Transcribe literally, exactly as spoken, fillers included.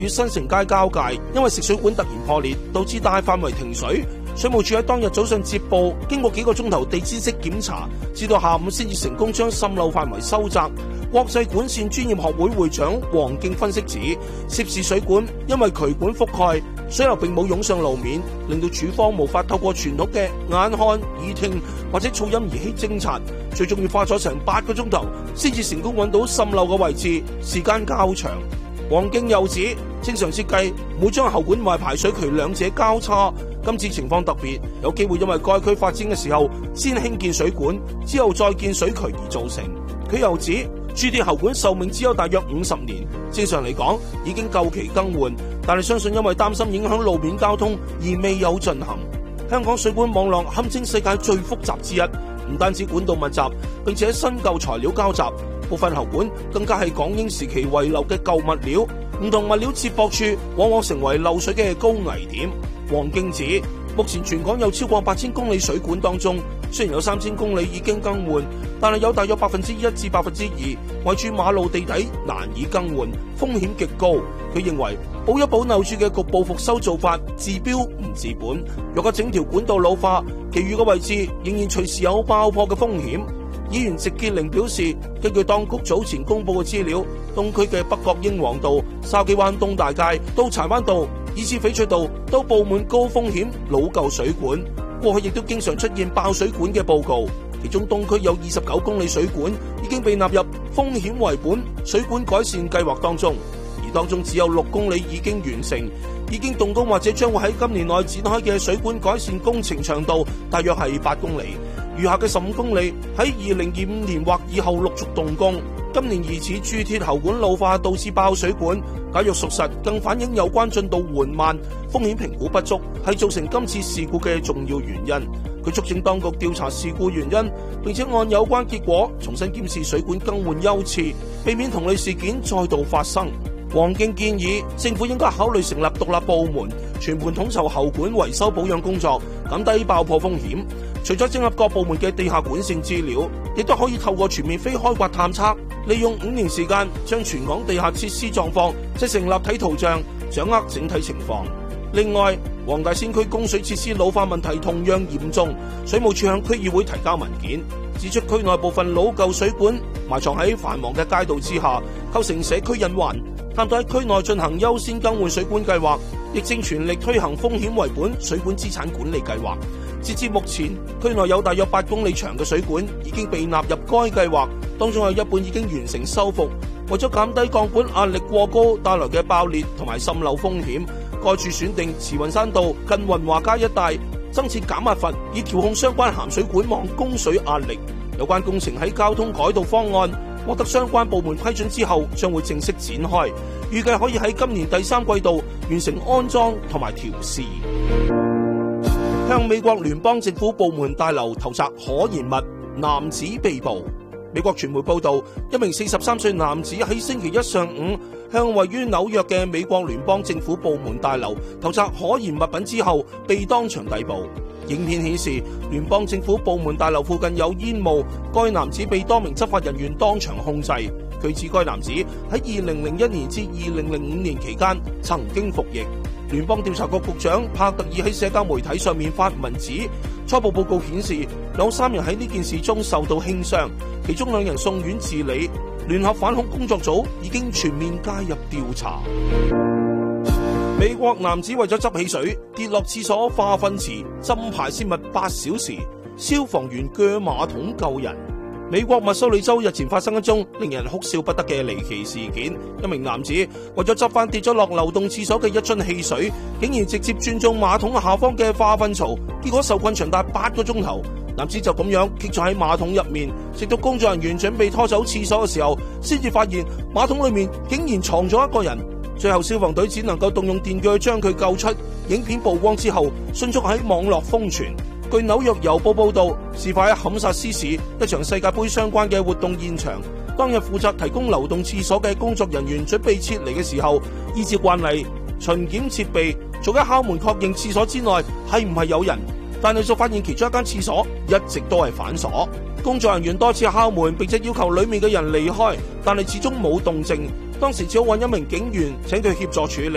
與新城街交界，因為食水管突然破裂，導致大範圍停水。水務署喺當日早上接報，經過幾個鐘頭地毯式檢查，至到下午先至成功將滲漏範圍收窄。國際管線專業學會會長黃敬分析指，涉事水管因為渠管覆蓋，水流並冇湧上路面，令到署方無法透過傳統嘅眼看、耳聽或者噪音儀器偵察，最終要花咗成八個鐘頭先至成功揾到滲漏嘅位置，時間較長。黃敬又指，正常設計會將喉管同排水渠兩者交叉，今次情況特別，有機會因為該區發展嘅時候先興建水管，之後再建水渠而造成。佢又指，鑄鐵喉管壽命只有大約五十年，正常嚟講已經夠期更換，但係相信因為擔心影響路面交通而未有進行。香港水管網絡堪稱世界最複雜之一，唔單止管道密集，並且新舊材料交集，部分喉管更加係港英時期遺留嘅舊物料，唔同物料接駁處往往成為漏水嘅高危點。黃敬指，目前全港有超過八千公里水管當中，雖然有三千公里已經更換，但係有大約百分之一至百分之二位處馬路地底難以更換，風險極高。佢認為補一補漏處嘅局部復修做法治標唔治本，若果整條管道老化，其餘嘅位置仍然隨時有爆破嘅風險。議員席建寧表示，根據當局早前公布嘅資料，東區嘅北角英皇道、筲箕灣東大街到柴灣道以至翡翠道都佈滿高風險老舊水管，過去亦都經常出現爆水管嘅報告。其中東區有二十九公里水管已經被納入風險為本水管改善計劃當中，而當中只有六公里已經完成，已經動工或者將會喺今年內展開嘅水管改善工程長度大約係八公里，餘下嘅十五公里喺二零二五年或以後陸續動工。今年疑似鑄鐵喉管老化導致爆水管，假若屬實，更反映有關進度緩慢，風險評估不足，係造成今次事故嘅重要原因。佢促請當局調查事故原因，並且按有關結果重新檢視水管更換優次，避免同類事件再度發生。黃敬建議政府應該考慮成立獨立部門，全盤統籌喉管維修保養工作，減低爆破風險。除咗整合各部門嘅地下管線資料，亦都可以透過全面非開掘探測，利用五年時間將全港地下設施狀況製成立體圖像，掌握整體情況。另外，黃大仙區供水設施老化問題同樣嚴重，水務署向區議會提交文件，指出區內部分老舊水管埋藏喺繁忙嘅街道之下，構成社區隱患。探討喺區內進行優先更換水管計劃，亦正全力推行風險為本水管資產管理計劃。截至目前，區內有大約八公里長嘅水管已經被納入該計劃，當中有一半已經完成修復。為咗減低鋼管壓力過高帶來嘅爆裂同埋滲漏風險，該處選定慈雲山道近雲華街一帶增設減壓閥，以調控相關鹹水管網供水壓力。有關工程喺交通改道方案獲得相關部門批准之後，將會正式展開，預計可以喺今年第三季度完成安裝同埋調試。向美國聯邦政府部門大樓投擲可燃物，男子被捕。美國傳媒報道，一名四十三歲男子喺星期一上午向位於紐約嘅美國聯邦政府部門大樓投擲可燃物品之後，被當場逮捕。影片顯示，聯邦政府部門大樓附近有煙霧，該男子被多名執法人員當場控制。據指該男子喺二零零一年至二零零五年期間曾經服役。聯邦調查局局長帕特爾喺社交媒體上面發文指，初步報告顯示有三人喺呢件事中受到輕傷，其中兩人送院治理。聯合反恐工作組已經全面介入調查。美國男子為咗執起水跌落廁所化糞池，浸排泄物八小時，消防員鋸馬桶救人。美國密蘇里州日前發生一宗令人哭笑不得嘅離奇事件，一名男子為咗執翻跌咗落流動廁所嘅一樽汽水，竟然直接轉中馬桶下方嘅化糞槽，結果受困長達八個鐘頭。男子就咁樣棘咗喺馬桶入面，直到工作人員準備拖走廁所嘅時候，先至發現馬桶裏面竟然藏咗一個人。最後消防隊只能夠動用電鋸將佢救出。影片曝光之後，迅速喺網絡瘋傳。據紐約郵報報道，事發喺堪薩斯市一場世界盃相關嘅活動現場。當日負責提供流動廁所嘅工作人員準備撤離嘅時候，依照慣例巡檢設備，做一敲門確認廁所之內係唔係有人，但係就發現其中一間廁所一直都係反鎖。工作人員多次敲門，並且要求裏面嘅人離開，但係始終冇動靜。當時只好揾一名警員請佢協助處理。